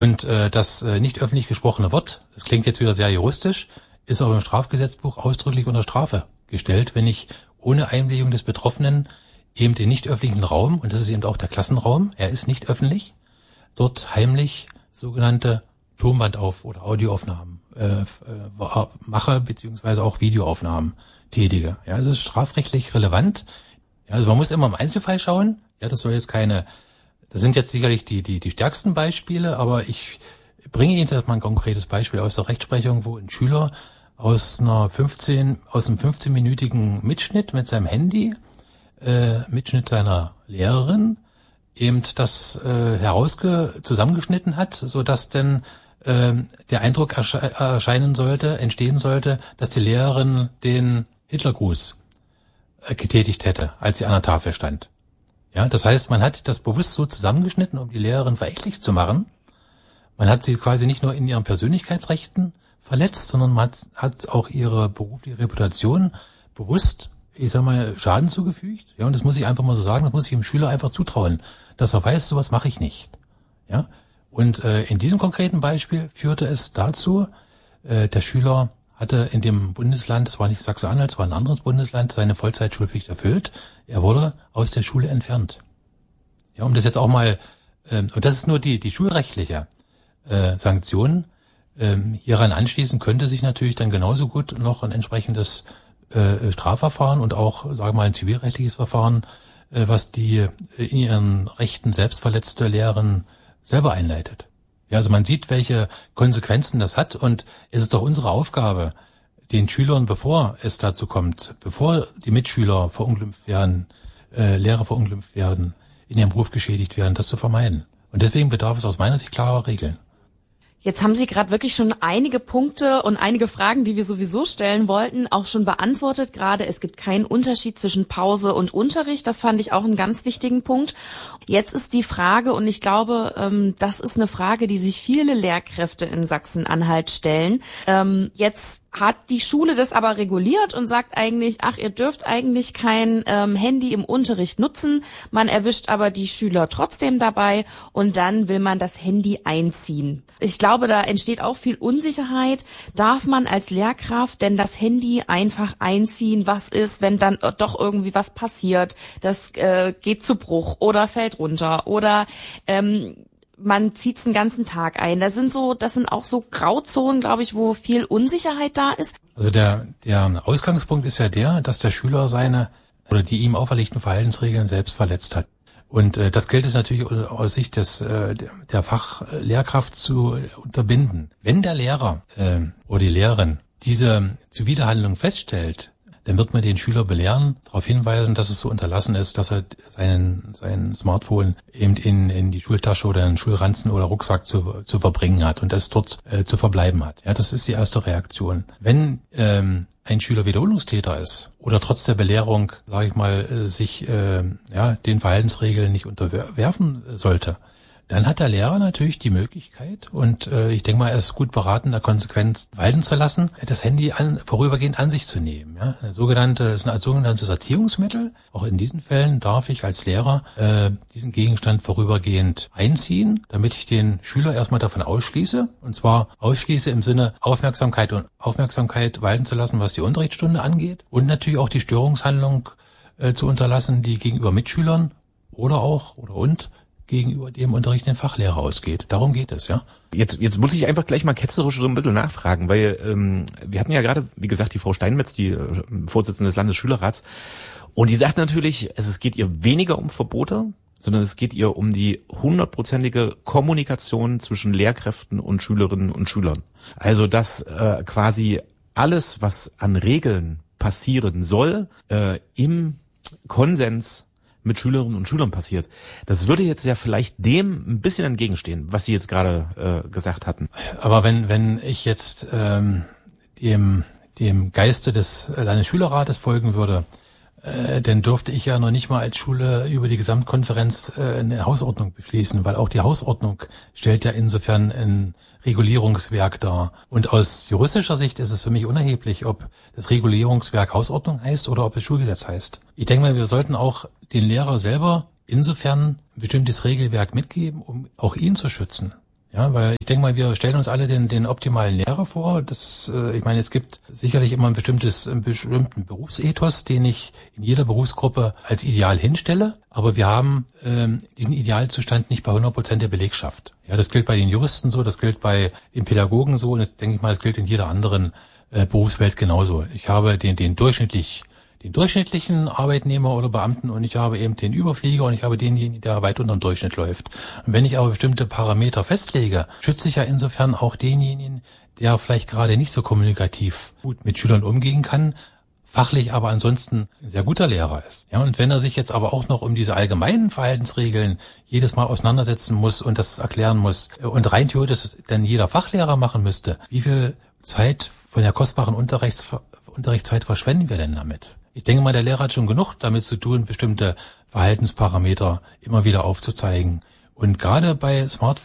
Und das nicht öffentlich gesprochene Wort, das klingt jetzt wieder sehr juristisch, ist aber im Strafgesetzbuch ausdrücklich unter Strafe gestellt, wenn ich ohne Einwilligung des Betroffenen eben den nicht öffentlichen Raum, und das ist eben auch der Klassenraum, er ist nicht öffentlich, dort heimlich sogenannte oder Audioaufnahmen mache, beziehungsweise auch Videoaufnahmen tätige. Ja, das ist strafrechtlich relevant. Ja, also man muss immer im Einzelfall schauen. Ja, das sind jetzt sicherlich die stärksten Beispiele, aber ich bringe Ihnen jetzt mal ein konkretes Beispiel aus der Rechtsprechung, wo ein Schüler aus einem 15-minütigen Mitschnitt mit seinem Handy, Mitschnitt seiner Lehrerin, eben das zusammengeschnitten hat, so dass denn der Eindruck entstehen sollte, dass die Lehrerin den Hitlergruß getätigt hätte, als sie an der Tafel stand. Ja, das heißt, man hat das bewusst so zusammengeschnitten, um die Lehrerin verächtlich zu machen. Man hat sie quasi nicht nur in ihren Persönlichkeitsrechten verletzt, sondern man hat auch ihre berufliche Reputation bewusst, Schaden zugefügt. Ja, und das muss ich einfach mal so sagen, das muss ich dem Schüler einfach zutrauen, dass er weiß, sowas mache ich nicht. Ja, und in diesem konkreten Beispiel führte es dazu, der Schüler hatte in dem Bundesland, das war nicht Sachsen-Anhalt, es war ein anderes Bundesland, seine Vollzeitschulpflicht erfüllt. Er wurde aus der Schule entfernt. Ja, um das jetzt auch mal, und das ist nur die schulrechtliche Sanktion. Hieran anschließend könnte sich natürlich dann genauso gut noch ein entsprechendes Strafverfahren und auch, sagen wir mal, ein zivilrechtliches Verfahren, was die in ihren Rechten selbst verletzte Lehrerin selber einleitet. Ja, also man sieht, welche Konsequenzen das hat, und es ist doch unsere Aufgabe, den Schülern, bevor es dazu kommt, bevor die Mitschüler verunglimpft werden, Lehrer verunglimpft werden, in ihrem Beruf geschädigt werden, das zu vermeiden. Und deswegen bedarf es aus meiner Sicht klarer Regeln. Jetzt haben Sie gerade wirklich schon einige Punkte und einige Fragen, die wir sowieso stellen wollten, auch schon beantwortet. Gerade es gibt keinen Unterschied zwischen Pause und Unterricht. Das fand ich auch einen ganz wichtigen Punkt. Jetzt ist die Frage, und ich glaube, das ist eine Frage, die sich viele Lehrkräfte in Sachsen-Anhalt stellen. Jetzt hat die Schule das aber reguliert und sagt eigentlich, ihr dürft eigentlich kein Handy im Unterricht nutzen. Man erwischt aber die Schüler trotzdem dabei und dann will man das Handy einziehen. Ich glaube, da entsteht auch viel Unsicherheit. Darf man als Lehrkraft denn das Handy einfach einziehen? Was ist, wenn dann doch irgendwie was passiert? Das geht zu Bruch oder fällt runter oder man zieht's den ganzen Tag ein. Das sind auch so Grauzonen, glaube ich, wo viel Unsicherheit da ist. Also der Ausgangspunkt ist ja dass der Schüler seine oder die ihm auferlegten Verhaltensregeln selbst verletzt hat. Und das gilt es natürlich aus Sicht der Fachlehrkraft zu unterbinden. Wenn der Lehrer oder die Lehrerin diese Zuwiderhandlung feststellt, dann wird man den Schüler belehren, darauf hinweisen, dass es so unterlassen ist, dass er sein Smartphone eben in die Schultasche oder in den Schulranzen oder Rucksack zu verbringen hat und das dort zu verbleiben hat. Ja, das ist die erste Reaktion. Wenn ein Schüler Wiederholungstäter ist oder trotz der Belehrung, sage ich mal, sich den Verhaltensregeln nicht unterwerfen sollte, dann hat der Lehrer natürlich die Möglichkeit, und ich denke mal, er ist gut beraten, da Konsequenz walten zu lassen, das Handy vorübergehend an sich zu nehmen. Ja? Das ist ein sogenanntes Erziehungsmittel. Auch in diesen Fällen darf ich als Lehrer diesen Gegenstand vorübergehend einziehen, damit ich den Schüler erstmal davon ausschließe, und zwar ausschließe im Sinne Aufmerksamkeit walten zu lassen, was die Unterrichtsstunde angeht, und natürlich auch die Störungshandlung zu unterlassen, die gegenüber Mitschülern oder gegenüber dem unterrichtenden Fachlehrer ausgeht. Darum geht es, ja. Jetzt muss ich einfach gleich mal ketzerisch so ein bisschen nachfragen, weil wir hatten ja gerade, wie gesagt, die Frau Steinmetz, die Vorsitzende des Landesschülerrats, und die sagt natürlich, es geht ihr weniger um Verbote, sondern es geht ihr um die 100%ige Kommunikation zwischen Lehrkräften und Schülerinnen und Schülern. Also dass quasi alles, was an Regeln passieren soll, im Konsens mit Schülerinnen und Schülern passiert. Das würde jetzt ja vielleicht dem ein bisschen entgegenstehen, was Sie jetzt gerade gesagt hatten. Aber wenn ich jetzt dem Geiste des Landesschülerrates folgen würde, dann dürfte ich ja noch nicht mal als Schule über die Gesamtkonferenz eine Hausordnung beschließen, weil auch die Hausordnung stellt ja insofern ein Regulierungswerk dar. Und aus juristischer Sicht ist es für mich unerheblich, ob das Regulierungswerk Hausordnung heißt oder ob es Schulgesetz heißt. Ich denke mal, wir sollten auch den Lehrer selber insofern ein bestimmtes Regelwerk mitgeben, um auch ihn zu schützen. Ja, weil ich denke mal, wir stellen uns alle den optimalen Lehrer vor. Ich meine, es gibt sicherlich immer einen bestimmten Berufsethos, den ich in jeder Berufsgruppe als Ideal hinstelle. Aber wir haben diesen Idealzustand nicht bei 100% der Belegschaft. Ja, das gilt bei den Juristen so, das gilt bei den Pädagogen so und das denke ich mal, das gilt in jeder anderen Berufswelt genauso. Ich habe den durchschnittlichen Arbeitnehmer oder Beamten und ich habe eben den Überflieger und ich habe denjenigen, der weit unter dem Durchschnitt läuft. Und wenn ich aber bestimmte Parameter festlege, schütze ich ja insofern auch denjenigen, der vielleicht gerade nicht so kommunikativ gut mit Schülern umgehen kann, fachlich aber ansonsten ein sehr guter Lehrer ist. Ja, und wenn er sich jetzt aber auch noch um diese allgemeinen Verhaltensregeln jedes Mal auseinandersetzen muss und das erklären muss und rein theoretisch dann jeder Fachlehrer machen müsste, wie viel Zeit von der kostbaren Unterrichtszeit verschwenden wir denn damit? Ich denke mal, der Lehrer hat schon genug damit zu tun, bestimmte Verhaltensparameter immer wieder aufzuzeigen. Und gerade bei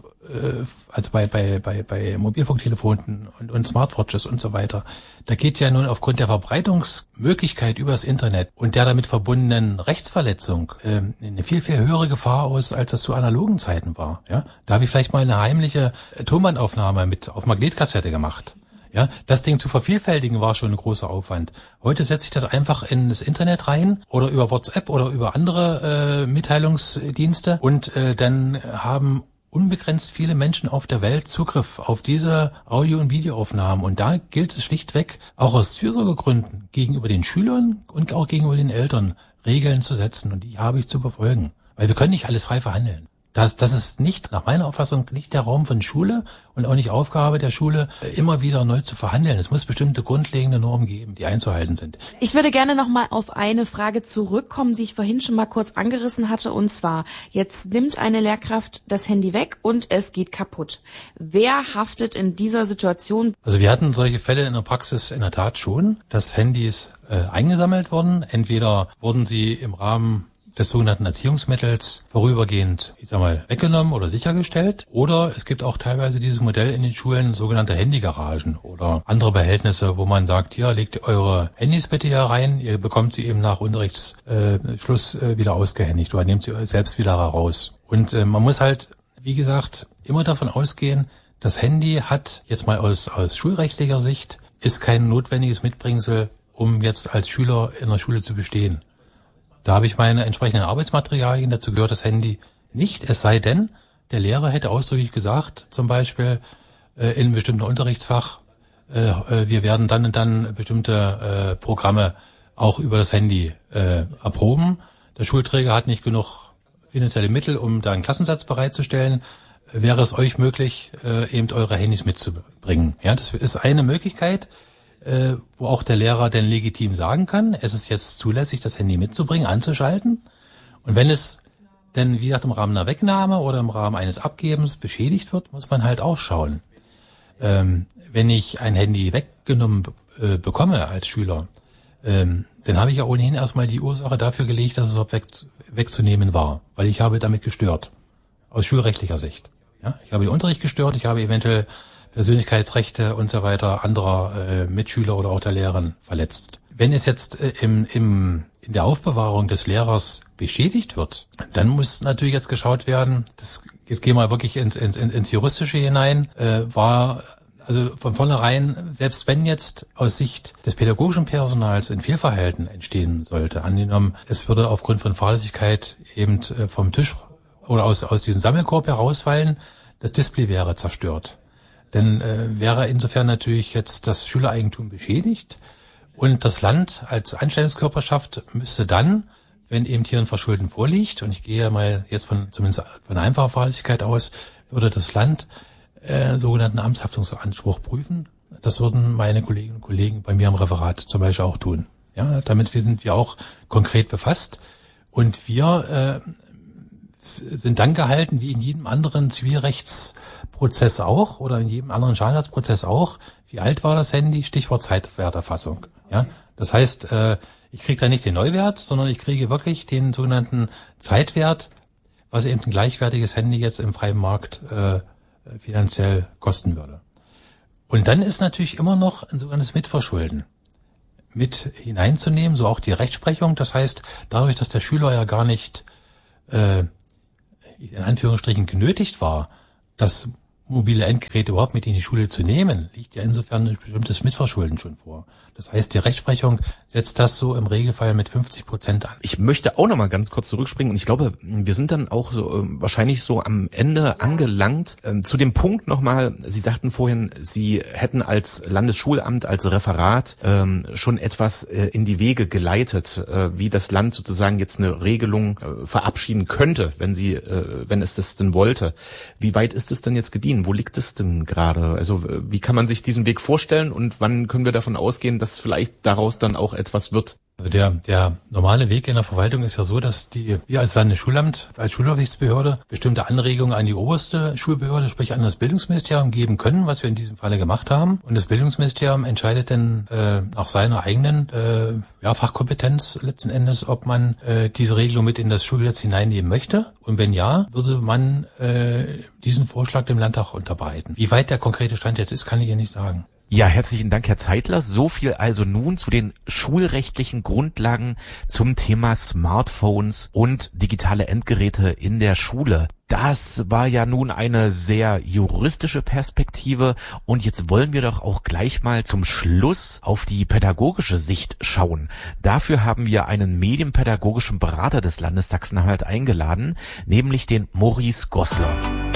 bei Mobilfunktelefonen und Smartwatches und so weiter, da geht ja nun aufgrund der Verbreitungsmöglichkeit übers Internet und der damit verbundenen Rechtsverletzung eine viel, viel höhere Gefahr aus, als das zu analogen Zeiten war. Ja, da habe ich vielleicht mal eine heimliche Tonbandaufnahme auf Magnetkassette gemacht. Ja, das Ding zu vervielfältigen war schon ein großer Aufwand. Heute setze ich das einfach in das Internet rein oder über WhatsApp oder über andere Mitteilungsdienste und dann haben unbegrenzt viele Menschen auf der Welt Zugriff auf diese Audio- und Videoaufnahmen. Und da gilt es schlichtweg, auch aus Fürsorgegründen, gegenüber den Schülern und auch gegenüber den Eltern Regeln zu setzen. Und die habe ich zu befolgen. Weil wir können nicht alles frei verhandeln. Das ist nicht, nach meiner Auffassung, nicht der Raum von Schule und auch nicht Aufgabe der Schule, immer wieder neu zu verhandeln. Es muss bestimmte grundlegende Normen geben, die einzuhalten sind. Ich würde gerne nochmal auf eine Frage zurückkommen, die ich vorhin schon mal kurz angerissen hatte. Und zwar, jetzt nimmt eine Lehrkraft das Handy weg und es geht kaputt. Wer haftet in dieser Situation? Also wir hatten solche Fälle in der Praxis in der Tat schon, dass Handys eingesammelt wurden. Entweder wurden sie im Rahmen des sogenannten Erziehungsmittels vorübergehend, weggenommen oder sichergestellt. Oder es gibt auch teilweise dieses Modell in den Schulen, sogenannte Handygaragen oder andere Behältnisse, wo man sagt, hier, legt eure Handys bitte hier rein, ihr bekommt sie eben nach Unterrichtsschluss wieder ausgehändigt oder nehmt sie selbst wieder heraus. Und man muss halt, wie gesagt, immer davon ausgehen, das Handy hat, jetzt mal aus schulrechtlicher Sicht, ist kein notwendiges Mitbringsel, um jetzt als Schüler in der Schule zu bestehen. Da habe ich meine entsprechenden Arbeitsmaterialien, dazu gehört das Handy nicht, es sei denn, der Lehrer hätte ausdrücklich gesagt, zum Beispiel in einem bestimmten Unterrichtsfach, wir werden dann und dann bestimmte Programme auch über das Handy erproben. Der Schulträger hat nicht genug finanzielle Mittel, um da einen Klassensatz bereitzustellen. Wäre es euch möglich, eben eure Handys mitzubringen? Ja, das ist eine Möglichkeit, wo auch der Lehrer denn legitim sagen kann, es ist jetzt zulässig, das Handy mitzubringen, anzuschalten. Und wenn es denn, wie gesagt, im Rahmen einer Wegnahme oder im Rahmen eines Abgebens beschädigt wird, muss man halt auch schauen. Wenn ich ein Handy weggenommen bekomme als Schüler, dann habe ich ja ohnehin erstmal die Ursache dafür gelegt, dass es wegzunehmen war, weil ich habe damit gestört, aus schulrechtlicher Sicht. Ja, ich habe den Unterricht gestört, ich habe eventuell Persönlichkeitsrechte und so weiter anderer Mitschüler oder auch der Lehrerin verletzt. Wenn es jetzt in der Aufbewahrung des Lehrers beschädigt wird, dann muss natürlich jetzt geschaut werden, jetzt gehen wir wirklich ins Juristische hinein, also von vornherein, selbst wenn jetzt aus Sicht des pädagogischen Personals ein Fehlverhalten entstehen sollte, angenommen, es würde aufgrund von Fahrlässigkeit eben vom Tisch oder aus diesem Sammelkorb herausfallen, das Display wäre zerstört. Dann wäre insofern natürlich jetzt das Schülereigentum beschädigt und das Land als Anstellungskörperschaft müsste dann, wenn eben hier ein Verschulden vorliegt, und ich gehe mal jetzt zumindest von einfacher Fahrlässigkeit aus, würde das Land sogenannten Amtshaftungsanspruch prüfen. Das würden meine Kolleginnen und Kollegen bei mir im Referat zum Beispiel auch tun. Ja, damit sind wir auch konkret befasst und wir sind dann gehalten, wie in jedem anderen Zivilrechtsprozess auch oder in jedem anderen Schadensersatzprozess auch. Wie alt war das Handy? Stichwort Zeitwerterfassung. Ja, das heißt, ich kriege da nicht den Neuwert, sondern ich kriege wirklich den sogenannten Zeitwert, was eben ein gleichwertiges Handy jetzt im freien Markt finanziell kosten würde. Und dann ist natürlich immer noch ein sogenanntes Mitverschulden mit hineinzunehmen, so auch die Rechtsprechung. Das heißt, dadurch, dass der Schüler ja gar nicht in Anführungsstrichen genötigt war, das mobile Endgeräte überhaupt mit in die Schule zu nehmen, liegt ja insofern ein bestimmtes Mitverschulden schon vor. Das heißt, die Rechtsprechung setzt das so im Regelfall mit 50% an. Ich möchte auch noch mal ganz kurz zurückspringen und ich glaube, wir sind dann auch so wahrscheinlich so am Ende angelangt. Zu dem Punkt noch mal, Sie sagten vorhin, Sie hätten als Landesschulamt, als Referat schon etwas in die Wege geleitet, wie das Land sozusagen jetzt eine Regelung verabschieden könnte, wenn es das denn wollte. Wie weit ist es denn jetzt gediehen? Wo liegt es denn gerade? Also wie kann man sich diesen Weg vorstellen und wann können wir davon ausgehen, dass vielleicht daraus dann auch etwas wird? Also der normale Weg in der Verwaltung ist ja so, dass wir als Landesschulamt, als Schulaufsichtsbehörde bestimmte Anregungen an die oberste Schulbehörde, sprich an das Bildungsministerium geben können, was wir in diesem Falle gemacht haben. Und das Bildungsministerium entscheidet dann nach seiner eigenen Fachkompetenz letzten Endes, ob man diese Regelung mit in das Schulgesetz hineinnehmen möchte. Und wenn ja, würde man diesen Vorschlag dem Landtag unterbreiten. Wie weit der konkrete Stand jetzt ist, kann ich Ihnen nicht sagen. Ja, herzlichen Dank, Herr Zeitler. So viel also nun zu den schulrechtlichen Grundlagen zum Thema Smartphones und digitale Endgeräte in der Schule. Das war ja nun eine sehr juristische Perspektive und jetzt wollen wir doch auch gleich mal zum Schluss auf die pädagogische Sicht schauen. Dafür haben wir einen medienpädagogischen Berater des Landes Sachsen-Anhalt eingeladen, nämlich den Maurice Goslar.